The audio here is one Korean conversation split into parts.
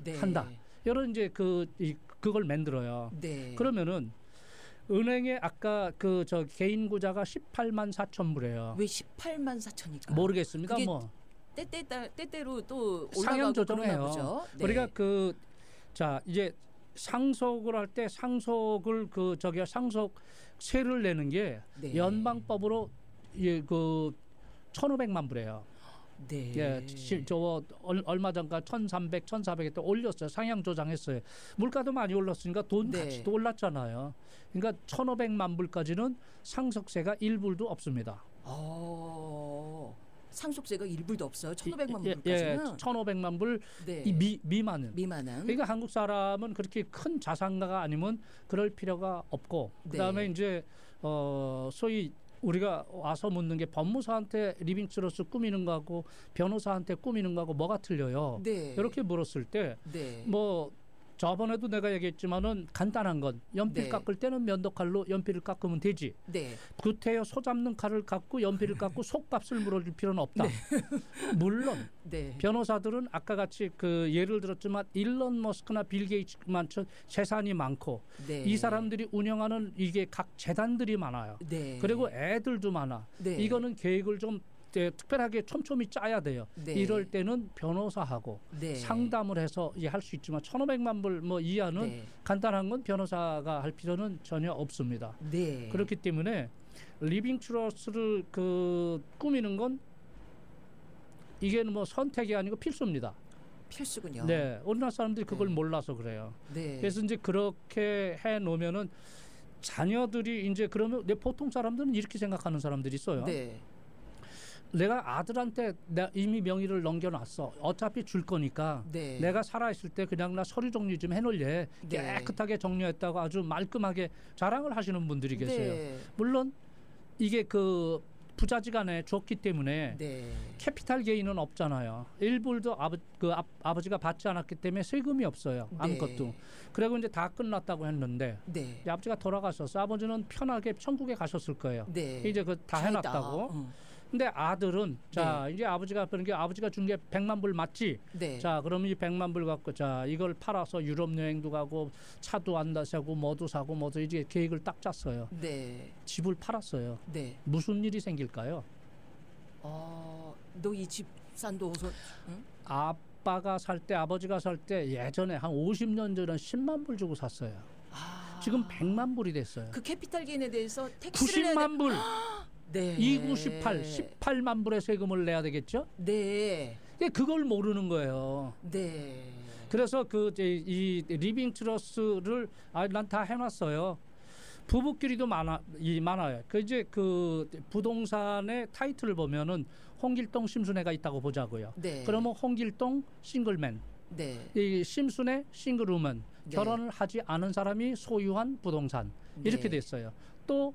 한다. 이런 이제 그걸 만들어요. 그러면은 은행에 아까 개인 구자가 18만 4천 불이에요. 왜 18만 4천일까? 모르겠습니다. 뭐 때때로 또 상향 올라가고 조정해요. 보죠. 우리가 자 이제 상속을 할 때 상속을 상속세를 내는 게 연방법으로 1,500만 불이에요. 네. 예, 얼마 전까 1,300, 1,400에 또 올렸어요. 상향 조정했어요. 물가도 많이 올랐으니까 돈 가치도 올랐잖아요. 그러니까 1,500만 불까지는 상속세가 1불도 없습니다. 상속세가 1불도 없어요. 1,500만 불까지는. 1,500만 불 미만은. 그러니까 한국 사람은 그렇게 큰 자산가가 아니면 그럴 필요가 없고 그다음에 이제 소위 우리가 와서 묻는 게 법무사한테 리빙트러스 꾸미는 거하고 변호사한테 꾸미는 거하고 뭐가 틀려요? 이렇게 물었을 때 뭐 저번에도 내가 얘기했지만은 간단한 건 연필 깎을 때는 면도칼로 연필을 깎으면 되지. 구태여 소 잡는 칼을 갖고 연필을 깎고 속값을 물어줄 필요는 없다. 물론 변호사들은 아까 같이 예를 들었지만 일론 머스크나 빌 게이츠만처럼 재산이 많고 이 사람들이 운영하는 이게 각 재단들이 많아요. 그리고 애들도 많아. 이거는 계획을 좀 특별하게 촘촘히 짜야 돼요. 이럴 때는 변호사하고 상담을 해서 할 수 있지만 1,500만 불 뭐 이하는 간단한 건 변호사가 할 필요는 전혀 없습니다. 그렇기 때문에 리빙 트러스를 꾸미는 건 이게 뭐 선택이 아니고 필수입니다. 필수군요. 우리나라 사람들이 그걸 몰라서 그래요. 그래서 이제 그렇게 해 놓으면은 자녀들이 이제 그러면 보통 사람들은 이렇게 생각하는 사람들이 있어요. 내가 아들한테 이미 명의를 넘겨놨어. 어차피 줄 거니까 내가 살아있을 때 그냥 나 서류 정리 좀 해놓을래. 깨끗하게 정리했다고 아주 말끔하게 자랑을 하시는 분들이 계세요. 물론 이게 부자지간에 줬기 때문에 캐피탈 게인은 없잖아요. 1불도 아버지가 받지 않았기 때문에 세금이 없어요. 아무것도. 그리고 이제 다 끝났다고 했는데 아버지가 돌아가셨어. 아버지는 편하게 천국에 가셨을 거예요. 이제 다 해놨다고. 근데 아들은 이제 아버지가 준 게 100만 불 맞지? 자, 그러면 이 100만 불 갖고 이걸 팔아서 유럽 여행도 가고 차도 안 사고 뭐도 사고 뭐도 이제 계획을 딱 짰어요. 집을 팔았어요. 무슨 일이 생길까요? 너 이 집 산도 어서 아버지가 살 때 예전에 한 50년 전에 10만 불 주고 샀어요. 지금 100만 불이 됐어요. 그 캐피탈 게인에 대해서 택스를 90만 불. 18만 불의 세금을 내야 되겠죠? 그걸 모르는 거예요. 그래서 이 리빙 트러스를 난 다 해놨어요. 부부끼리도 많아요. 이제 부동산의 타이틀을 보면은 홍길동 심순애가 있다고 보자고요. 그러면 홍길동 싱글맨, 이 심순애 싱글우먼, 결혼을 하지 않은 사람이 소유한 부동산 이렇게 됐어요. 또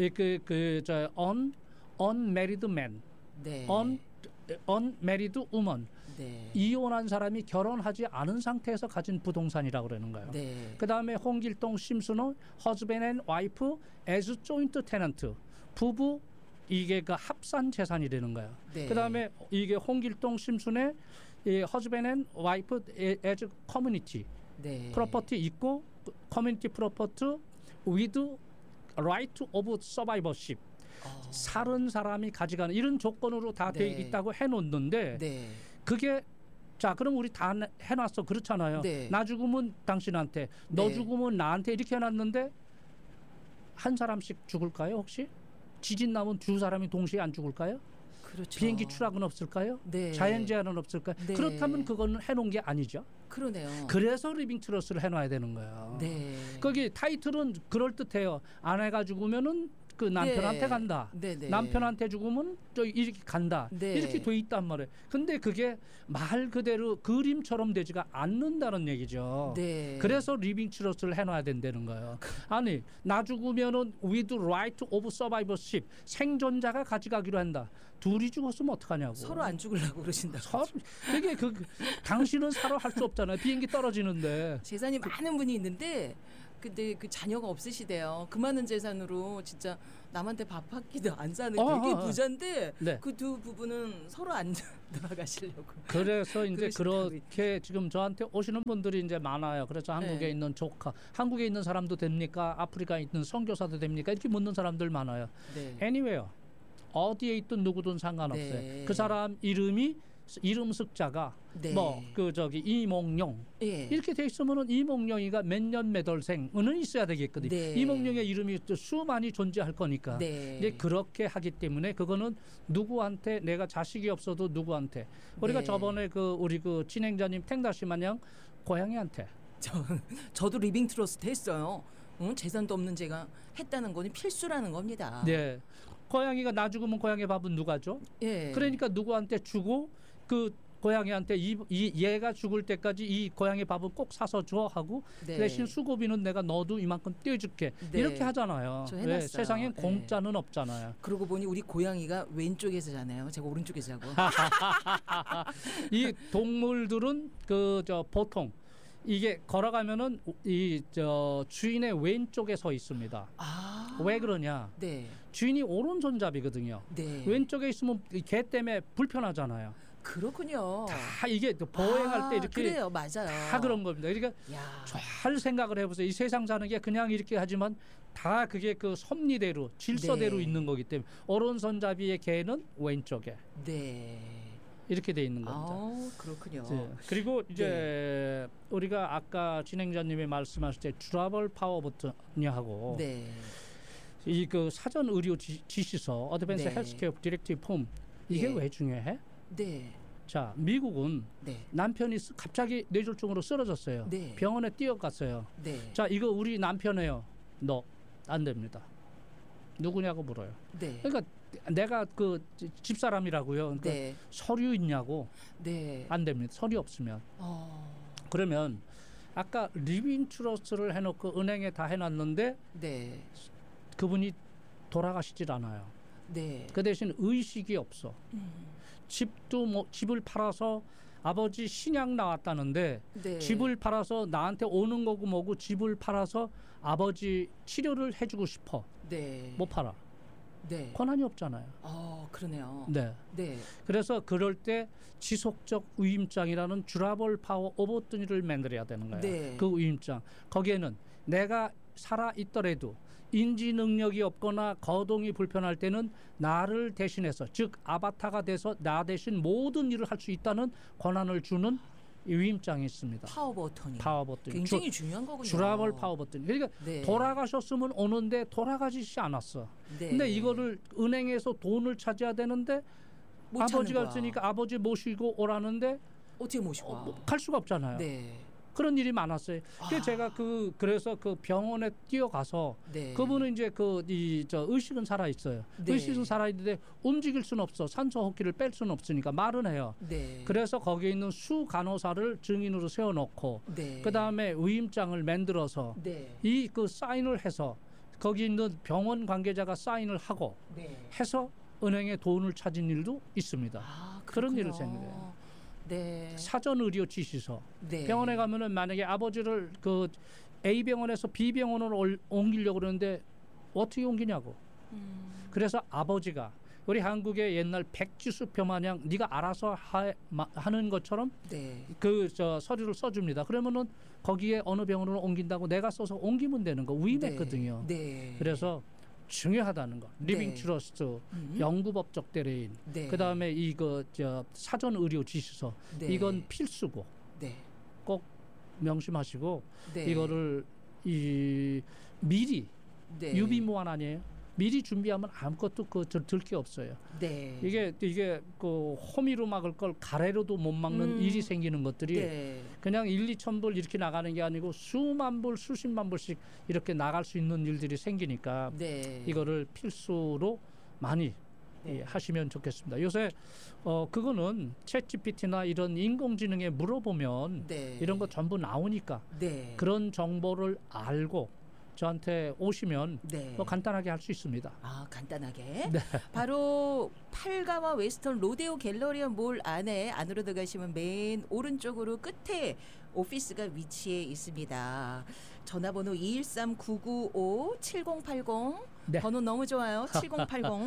unmarried man, unmarried woman, 이혼한 사람이 결혼하지 않은 상태에서 가진 부동산이라고 그러는 거예요. 그 다음에 홍길동 심순호 husband and wife as joint tenant, 부부 이게 합산 재산이 되는 거예요. 그 다음에 이게 홍길동 심순의 husband and wife as community property 있고 community property with right of survivorship, 살은 사람이 가져가는 이런 조건으로 다 돼 있다고 해놓는데 그게 그럼 우리 다 해놨어. 그렇잖아요. 나 죽으면 당신한테, 너 죽으면 나한테 이렇게 해놨는데 한 사람씩 죽을까요 혹시? 지진 나면 두 사람이 동시에 안 죽을까요? 비행기 추락은 없을까요? 자연재해는 없을까요? 그렇다면 그거는 해놓은 게 아니죠. 그래서 리빙 트러스를 해놔야 되는 거예요. 거기 타이틀은 그럴듯해요. 아내가 죽으면은 남편한테 간다. 남편한테 죽으면 이렇게 간다. 이렇게 돼 있단 말이에요. 근데 그게 말 그대로 그림처럼 되지가 않는다는 얘기죠. 그래서 리빙 트러스를 해놔야 된다는 거예요. 아니, 나 죽으면은 with right of survivorship, 생존자가 가져가기로 한다. 둘이 죽었으면 어떡하냐고. 서로 안 죽으려고 그러신다고. 이게 당신은 서로 할 수 없잖아요. 비행기 떨어지는데. 재산이 많은 분이 있는데 근데 그 자녀가 없으시대요. 그 많은 재산으로 진짜 남한테 밥 한 끼도 안 사는 되게 부자인데 네. 그 두 부부는 서로 안 돌아가시려고. 그래서 이제 그렇게 지금 저한테 오시는 분들이 이제 많아요. 그래서 한국에 있는 조카, 한국에 있는 사람도 됩니까? 아프리카에 있는 선교사도 됩니까? 이렇게 묻는 사람들 많아요. 네. Anywhere. 어디에 있든 누구든 상관없어요. 네. 그 사람 이름 숫자가 네. 뭐 그 저기 이몽룡 이렇게 돼 있으면은 이몽룡이가 몇 년 몇 월생은 있어야 되겠거든요. 네. 이몽룡의 이름이 수많이 존재할 거니까. 네. 근데 그렇게 하기 때문에 그거는 누구한테 내가 자식이 없어도 누구한테 우리가 저번에 그 우리 그 진행자님 탱다씨 마냥 고양이한테 저도 리빙 트러스트 했어요. 재산도 없는 제가 했다는 거는 필수라는 겁니다. 네. 고양이가 나 죽으면 고양이 밥은 누가 줘? 예. 그러니까 누구한테 주고 그 고양이한테 얘가 죽을 때까지 이 고양이 밥은 꼭 사서 줘 하고 대신 수고비는 내가 너도 이만큼 떼어줄게 이렇게 하잖아요. 왜? 세상엔 공짜는 없잖아요. 그러고 보니 우리 고양이가 왼쪽에서 자네요. 제가 오른쪽에서 자고. 이 동물들은 보통 이게 걸어가면은 이 주인의 왼쪽에 서 있습니다. 왜 그러냐? 네. 주인이 오른손잡이거든요. 네. 왼쪽에 있으면 개 때문에 불편하잖아요. 그렇군요. 다 이게 보행할 때 이렇게 그래요, 맞아요. 다 그런 겁니다. 그러니까 잘 생각을 해보세요. 이 세상 사는 게 그냥 이렇게 하지만 다 그게 그 섭리대로 질서대로 있는 거기 때문에 오른손잡이의 개는 왼쪽에. 네. 이렇게 돼 있는 겁니다. 그렇군요. 네. 그리고 이제 우리가 아까 진행자님이 말씀하실 때 듀라블 파워 버튼이하고 이 그 사전 의료 지시서 어드밴스 헬스케어 디렉티브 폼 이게 왜 중요해? 네. 자, 미국은 남편이 갑자기 뇌졸중으로 쓰러졌어요. 병원에 뛰어갔어요. 자, 이거 우리 남편이에요. 너 안 됩니다. 누구냐고 물어요. 그러니까 내가 그 집사람이라고요. 그러니까 서류 있냐고. 안 됩니다. 서류 없으면. 그러면 아까 리빙 트러스트를 해놓고 은행에 다 해놨는데 그분이 돌아가시질 않아요. 그 대신 의식이 없어. 집을 팔아서 아버지 신약 나왔다는데 집을 팔아서 나한테 오는 거고 뭐고 집을 팔아서 아버지 치료를 해주고 싶어. 못 팔아. 권한이 없잖아요. 그러네요. 그래서 그럴 때 지속적 위임장이라는 듀라블 파워 오버트니를 만들어야 되는 거예요. 그 위임장. 거기에는 내가 살아 있더라도 인지 능력이 없거나 거동이 불편할 때는 나를 대신해서 즉 아바타가 돼서 나 대신 모든 일을 할 수 있다는 권한을 주는 위임장이 있습니다. 파워 버튼이. 굉장히 중요한 거군요. 듀라블 파워 버튼. 그러니까 돌아가셨으면 오는데 돌아가시지 않았어. 근데 이거를 은행에서 돈을 찾아야 되는데 아버지가 있으니까 아버지 모시고 오라는데 어떻게 모시고 갈 수가 없잖아요. 그런 일이 많았어요. 제가 그래서 그 병원에 뛰어가서 그분은 이제 의식은 살아 있어요. 의식은 살아 있는데 움직일 수는 없어. 산소 호흡기를 뺄 수는 없으니까 말은 해요. 그래서 거기에 있는 수 간호사를 증인으로 세워놓고 그 다음에 위임장을 만들어서 이 그 사인을 해서 거기 있는 병원 관계자가 사인을 하고 해서 은행에 돈을 찾은 일도 있습니다. 그런 일을 생겨요. 사전 의료 지시서. 병원에 가면은 만약에 아버지를 그 A 병원에서 B 병원으로 옮기려고 그러는데 어떻게 옮기냐고. 그래서 아버지가 우리 한국의 옛날 백지수표 마냥 네가 알아서 하는 것처럼 서류를 써줍니다. 그러면은 거기에 어느 병원으로 옮긴다고 내가 써서 옮기면 되는 거 위임했거든요. 그래서 중요하다는 거. 리빙 트러스트, 영구법적 대리인, 그 다음에 사전 의료 지시서 이건 필수고 꼭 명심하시고 이거를 미리 유비무환 아니에요? 미리 준비하면 아무것도 들 게 없어요. 이게 그 호미로 막을 걸 가래로도 못 막는 일이 생기는 것들이 그냥 1, 2천 불 이렇게 나가는 게 아니고 수만 불, 수십만 불씩 이렇게 나갈 수 있는 일들이 생기니까 이거를 필수로 많이 하시면 좋겠습니다. 요새 그거는 챗GPT나 이런 인공지능에 물어보면 이런 거 전부 나오니까 그런 정보를 알고 저한테 오시면 네. 뭐 간단하게 할 수 있습니다. 아, 간단하게. 네. 바로 팔가와 웨스턴 로데오 갤러리아 몰 안으로 들어가시면 맨 오른쪽으로 끝에 오피스가 위치해 있습니다. 전화번호 213-995-7080. 네. 번호 너무 좋아요. 7080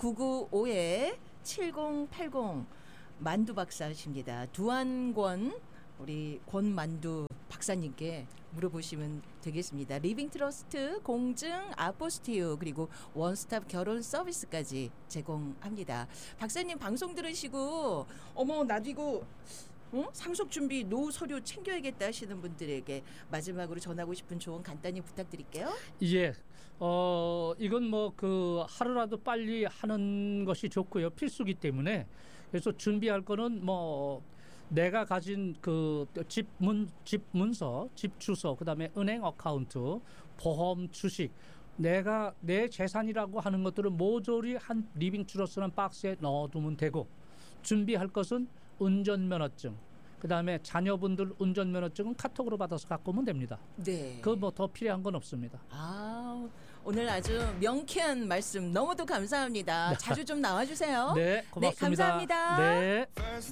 995-7080. 만두 박사십니다. 두한권 우리 권만두 박사님께 물어보시면 되겠습니다. 리빙 트러스트, 공증, 아포스티유 그리고 원스톱 결혼 서비스까지 제공합니다. 박사님 방송 들으시고 어머 나도 이거 상속 준비 노후 서류 챙겨야겠다 하시는 분들에게 마지막으로 전하고 싶은 조언 간단히 부탁드릴게요. 예. 이건 뭐 그 하루라도 빨리 하는 것이 좋고요. 필수기 때문에. 그래서 준비할 거는 뭐 내가 가진 그 집 문서, 집 주소, 그다음에 은행 어카운트, 보험, 주식, 내가 내 재산이라고 하는 것들을 모조리 한 리빙 트러스라는 박스에 넣어두면 되고, 준비할 것은 운전면허증, 그다음에 자녀분들 운전면허증은 카톡으로 받아서 갖고 오면 됩니다. 네. 그 뭐 더 필요한 건 없습니다. 아, 오늘 아주 명쾌한 말씀 너무도 감사합니다. 자주 좀 나와주세요. 네, 고맙습니다. 네, 감사합니다. 네.